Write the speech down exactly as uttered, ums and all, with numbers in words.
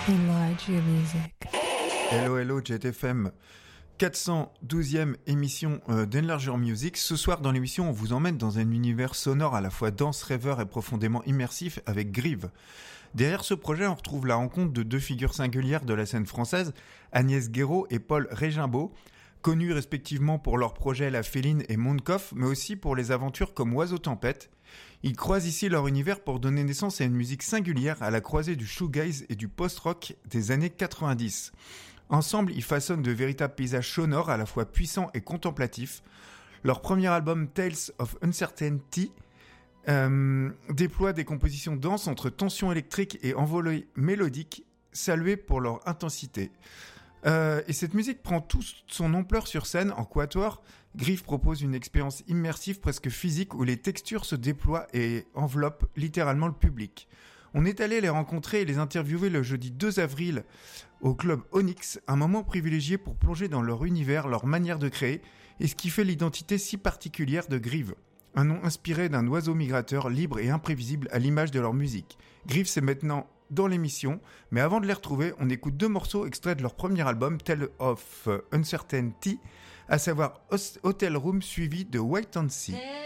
Enlarge your music. Hello, hello, Jet F M. quatre cent douzième émission euh, d'Enlarge Your Music. Ce soir, dans l'émission, on vous emmène dans un univers sonore à la fois dense, rêveur et profondément immersif avec Grieve. Derrière ce projet, on retrouve la rencontre de deux figures singulières de la scène française, Agnès Guéraud et Paul Régimbaud, connus respectivement pour leurs projets La Féline et Mondkoff, mais aussi pour les aventures comme Oiseau Tempête. Ils croisent ici leur univers pour donner naissance à une musique singulière à la croisée du shoegaze et du post-rock des années quatre-vingt-dix. Ensemble, ils façonnent de véritables paysages sonores à la fois puissants et contemplatifs. Leur premier album, Tales of Uncertainty, euh, déploie des compositions denses entre tensions électriques et envolées mélodiques, saluées pour leur intensité. Euh, et cette musique prend toute son ampleur sur scène. En quatuor, Grieve propose une expérience immersive presque physique où les textures se déploient et enveloppent littéralement le public. On est allé les rencontrer et les interviewer le jeudi deux avril au club Onyx, un moment privilégié pour plonger dans leur univers, leur manière de créer et ce qui fait l'identité si particulière de Grieve. Un nom inspiré d'un oiseau migrateur libre et imprévisible à l'image de leur musique. Grieve, c'est maintenant dans l'émission, mais avant de les retrouver, on écoute deux morceaux extraits de leur premier album, Tale of Uncertainty, à savoir Hotel Room suivi de Wait and See.